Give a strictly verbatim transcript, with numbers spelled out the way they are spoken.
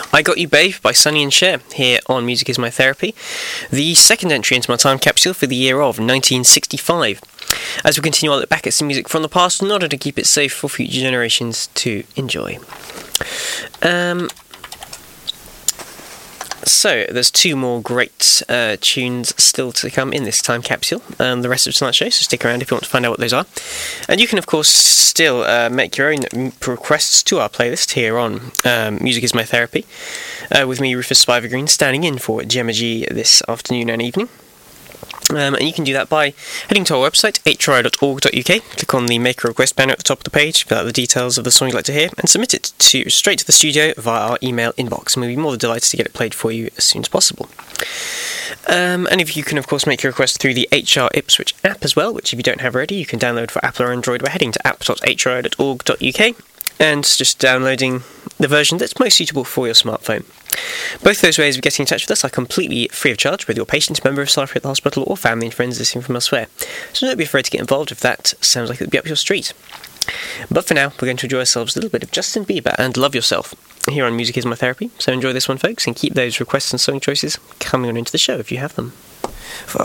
I Got You Babe by Sonny and Cher here on Music Is My Therapy, the second entry into my time capsule for the year of nineteen sixty-five. As we continue, I'll look back at some music from the past in order to keep it safe for future generations to enjoy. Um... So, there's two more great uh, tunes still to come in this time capsule, um, the rest of tonight's show, so stick around if you want to find out what those are. And you can, of course, still uh, make your own requests to our playlist here on um, Music Is My Therapy, uh, with me, Rufus Spiver Green, standing in for Gemma G this afternoon and evening. Um, and you can do that by heading to our website, h r i dot org dot u k, click on the Make a Request banner at the top of the page, fill out the details of the song you'd like to hear, and submit it to straight to the studio via our email inbox, and we'll be more than delighted to get it played for you as soon as possible. Um, and if you can, of course, make your request through the H R Ipswich app as well, which if you don't have already, you can download for Apple or Android by heading to app dot h r i dot org dot u k, and just downloading the version that's most suitable for your smartphone. Both those ways of getting in touch with us are completely free of charge, whether you're a patient, member of staff at the hospital, or family and friends listening from elsewhere. So don't be afraid to get involved if that sounds like it would be up your street. But for now, we're going to enjoy ourselves a little bit of Justin Bieber and Love Yourself here on Music Is My Therapy. So enjoy this one, folks, and keep those requests and song choices coming on into the show if you have them.